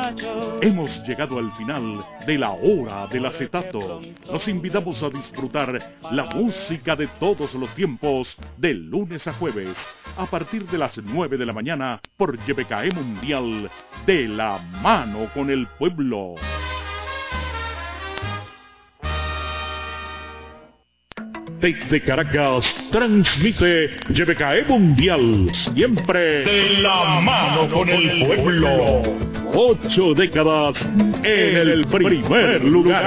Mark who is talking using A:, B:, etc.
A: Hemos llegado al final de la hora del acetato. Los invitamos a disfrutar la música de todos los tiempos de lunes a jueves a partir de las 9 de la mañana por YBKE Mundial, de la mano con el pueblo. Desde Caracas transmite YBKE Mundial, siempre de la mano con el pueblo. 8 décadas en el primer lugar.